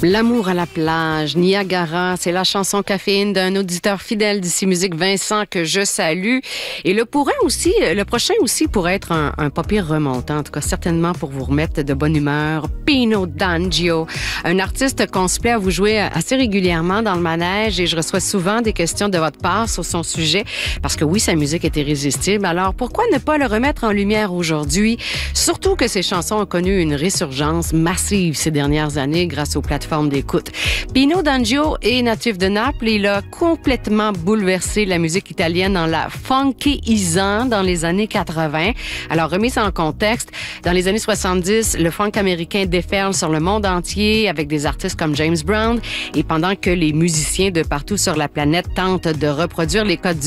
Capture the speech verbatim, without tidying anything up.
L'amour à la plage, Niagara, c'est la chanson caféine d'un auditeur fidèle d'ici Musique, Vincent, que je salue. Et le pourrait aussi, le prochain aussi pourrait être un, un pas pire remontant, en tout cas certainement pour vous remettre de bonne humeur. Pino D'Angio, un artiste qu'on se plaît à vous jouer assez régulièrement dans le manège et je reçois souvent des questions de votre part sur son sujet parce que oui, sa musique est irrésistible. Alors pourquoi ne pas le remettre en lumière aujourd'hui? Surtout que ses chansons ont connu une résurgence massive ces dernières années grâce aux plateformes d'écoute. Pino D'Angio est natif de Naples et il a complètement bouleversé la musique italienne en la funkéisant dans les années quatre-vingts. Alors, remise en contexte, dans les années soixante-dix, le funk américain déferle sur le monde entier avec des artistes comme James Brown et pendant que les musiciens de partout sur la planète tentent de reproduire les codes du